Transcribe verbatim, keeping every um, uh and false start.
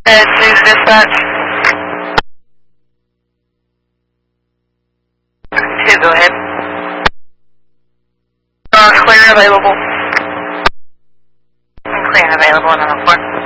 Uh, please dispatch. Two, go ahead. Uh, clear and available. Clear and available, number four.